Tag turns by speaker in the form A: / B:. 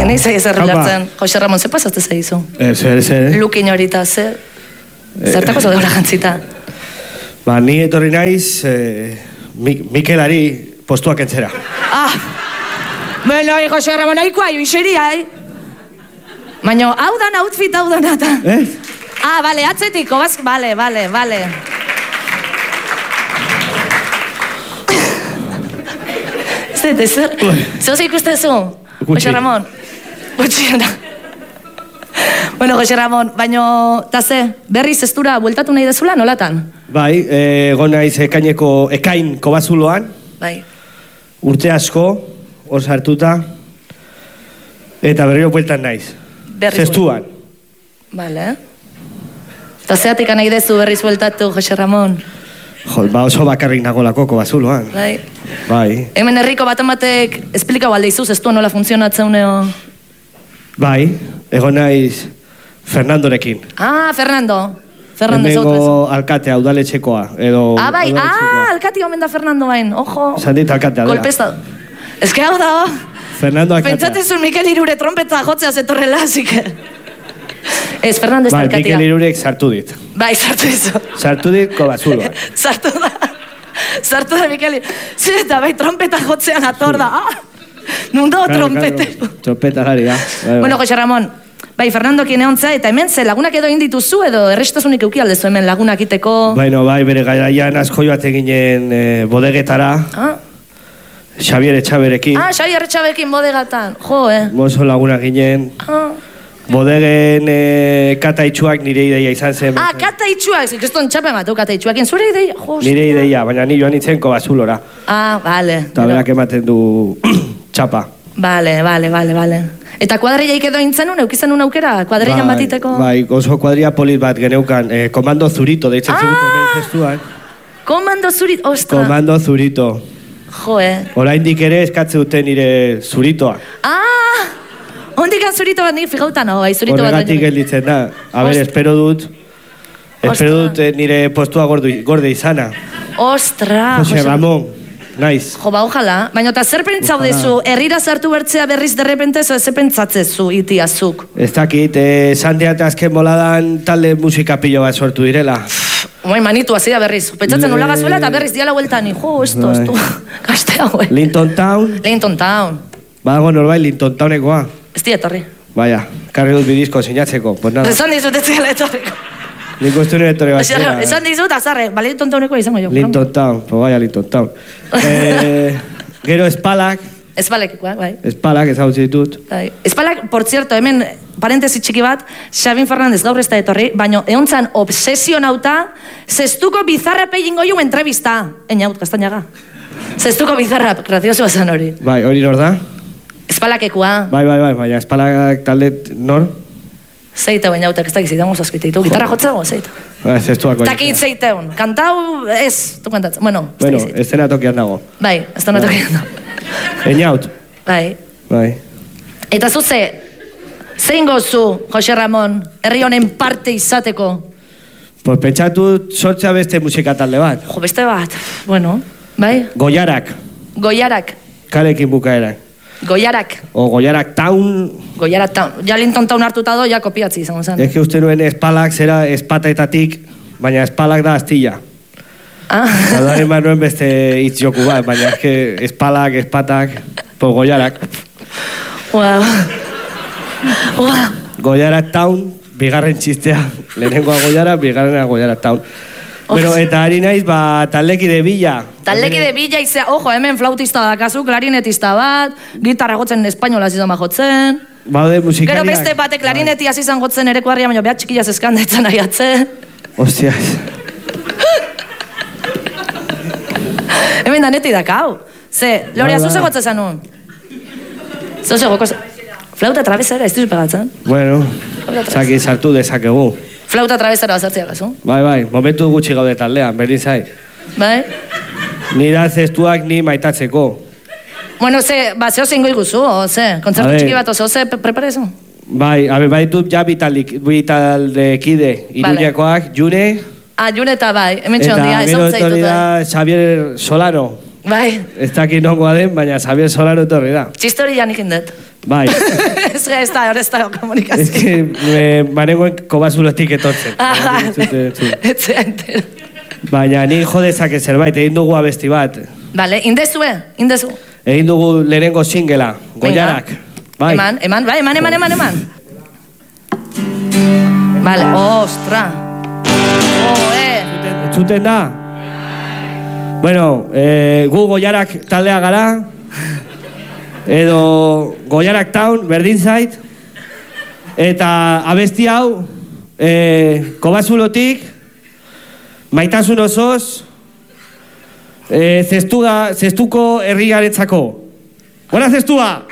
A: Nei zai ezer ulertzen. Jose Ramon, ze pasazte zaizu?
B: Zer.
A: Lukin horita, zertako zaude hori jantzita?
B: Ba, ni etorri naiz Mikelari postuak entzera.
A: Bueno, Jose Ramon, haikoa, joixeria, Baina, hau dan outfit, hau dan eta. Bale, atzetiko, bale. Zer ikusten zu? Jose Ramon? Gutxiena. Bueno, Jose Ramon, baina, berriz ez dura bueltatu nahi dezula, nolatan?
B: Bai, naiz ekain kobazuloan.
A: Bai.
B: Urte asko, hor sartuta. Eta berriro bueltan naiz. Zestuan.
A: Bale. Eta zeatik nahi dezu berriz bueltatu, Jose Ramon?
B: Oso bakarrik nagolako kobazuloan. Bai.
A: Hemen herriko batek esplikau alde izuz, ez du nola funtzionatzen uneo?
B: Bai, egon naiz Fernandorekin.
A: Fernando.
B: Hemengo alkatea, udaletxekoa.
A: Bai, alkatea omen da Fernando bain, ojo.
B: Zandit alkatea, dela.
A: Kolpesta. Ez que hau da,
B: Fernando alkatea.
A: Pentsatezun Mikel Irure trompeta jotzea zetorrela, zike. Ez, Fernando ez da alkatea.
B: Mikel Irurek sartu dit.
A: Bai, sartu dizu.
B: Sartu dit kobazuloan.
A: Sartu da Mikel Irure. Eta bai, trompeta jotzean ator da. Nundo trompete.
B: Trompeta gari,
A: Bueno, Jose Ramon, bai, Fernandokin egontza, eta hemen ze lagunak edo indituzu edo errestasunik euki aldezu hemen lagunak iteko?
B: Bueno, bai, bere garaian asko joate ginen bodegetara. Xavier Etxaberekin.
A: Xavier Etxaberekin bodegatan,
B: Mozo lagunak ginen. Bodegen kata itxuak nire ideia izan zen.
A: Kata itxuak, zikeston txapen batu kata itxuakin, zure ideia?
B: Nire ideia, baina ni joan itzen kobazulora.
A: Bale.
B: Eta berak ematen du txapa.
A: Bale. Eta kuadriaik edo intzen eukizen aukera, kuadrian batiteko?
B: Bai, oso kuadria polit bat geneukan, Komando Zurito, deitzen zurito festuan.
A: Komando Zurito, ostra.
B: Komando Zurito. Oraindik ere eskatze dute nire zuritoa.
A: Ondikan zurito bat nik figautan, zurito bat.
B: Horregatik gelditzen da. Espero dut nire postua gorde izana.
A: Ostra.
B: Jose Ramon, naiz.
A: Ojala. Baina eta zer pentsau dezu, herrira sartu bertzea berriz derrepente, ze pentsatzezu itiazuk? Ez
B: dakit, sandeat azken boladan talde musika pilo bat sortu direla.
A: Manitu azia berriz. Pentsatzen nula gazuela eta berriz diala hueltani. Esto. Kaste hau.
B: Linton Town. Badago norbait Linton Townekoa.
A: Ez etorri.
B: Baina, karri dut bidizko sinatzeko.
A: Esan dizut ez zela etorriko.
B: Nik uste nire etorri bat zera.
A: Esan dizut, azarre. Linton Townekoa izango jo.
B: Linton Town, Linton Town. Gero Espalak.
A: Espalekikoa, bai.
B: Espalak, ezagutzen ditut.
A: Espalak, por cierto, hemen parentesi txiki bat, Xabin Fernandez gaur ez da etorri, baina egontzan obsesionauta, zestuko bizarra pegingo jo entrevista. Einaut, Castañaga. Zestuko bizarra, grazioso bazan hori.
B: Bai, hori nor da?
A: Espalakekua.
B: Bai, baina Espalak talde nor?
A: Zeite baina hautak ez dakiz, idango zazkiteitu. Gitarra jotzago, zeite.
B: Zestuak hori.
A: Takit zeiteun. Kantau, ez, tu kantatzen. Bueno,
B: ez dena tokian dago.
A: Bai, ez dena tokian dago.
B: Einaut.
A: Bai. Eta zuze, zein gozu, Jose Ramon, herri honen parte izateko?
B: Pues pentsatu sortzea beste musika talde bat.
A: Beste bat, bueno, bai?
B: Goiarak. Kalekin bukaerak.
A: Goiarak.
B: O Goiarak Town.
A: Ja Linton Town hartuta do, ja kopiatzi izango zen.
B: Ez que uste nuen Espalak zera espataetatik, baina Espalak da astilla. Zaldaren bat nuen beste hitz joku bat, baina ez que Espalak, espatak, Goiarak. Goiarak Town, bigarren txistea. Lehenengoa Goiarak, bigarrena Goiarak Town. Bueno, eta ari naiz, taldeki de Villa.
A: Taldeki de Villa, ojo, hemen flautista dakazu, klarinetista bat, gitarra jotzen espainolaz izan jotzen.
B: Baude musikariak.
A: Gero beste bate klarinetiaz izan jotzen ere kuarria, baina behat txikilaz eskandetzen aiatzen.
B: Hostias.
A: Hemen da neti dakau. Loria, zuze jotzen zanun? Zuze goko... Flauta travesera, ez duzu pegatzen?
B: Bueno, zaki sartu dezakegu.
A: Flauta travesera bazartzea gazu?
B: Bai, momentu gutxi gaude taldean, berdin zai.
A: Bai?
B: Nira zestuak ni maitatzeko.
A: Bueno, zeo zein goi guzu, kontzertu txiki bat oso, preparezu?
B: Bai, ditut ja bitaldekide, Iruñakoak, June.
A: June eta bai, hemen txon dia,
B: esan zaitu. Eta gero etorri da Xavier Solano.
A: Bai.
B: Ez dakit nongoa den, baina Xavier Solano etorri da.
A: Txistori janik indet.
B: Bai.
A: Ez da komunikazio.
B: Ez que manengoen kobazulotik etortzen.
A: Etzea entero.
B: Baina ni jodezak zerbait, egin dugu abesti bat.
A: Bale, indezu.
B: Egin dugu lehenengo singela, Goiarak. Bai.
A: Eman. Bale, ostra.
B: Zuten da? Bueno, gu Goiarak taldea gara, edo Goiarak Town, berdin zait, eta abesti hau, kobazulotik, maitasun osoz, zestuko herriarentzako. Gora zestua!